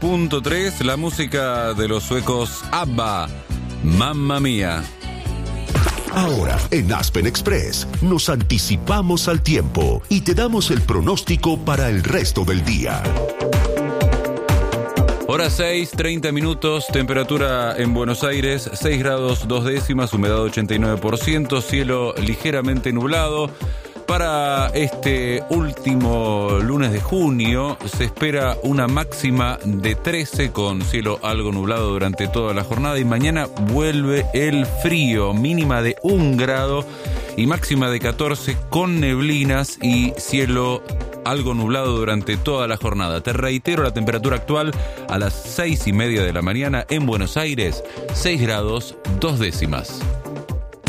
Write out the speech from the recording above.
106.3, la música de los suecos ABBA, Mamma Mía. Ahora, en Aspen Express, nos anticipamos al tiempo y te damos el pronóstico para el resto del día. Hora 6, 30 minutos, temperatura en Buenos Aires, 6 grados 2 décimas, humedad 89%, cielo ligeramente nublado. Para este último lunes de junio se espera una máxima de 13 con cielo algo nublado durante toda la jornada y mañana vuelve el frío, mínima de 1 grado y máxima de 14 con neblinas y cielo algo nublado durante toda la jornada. Te reitero la temperatura actual a las 6:30 de la mañana en Buenos Aires, 6 grados 2 décimas.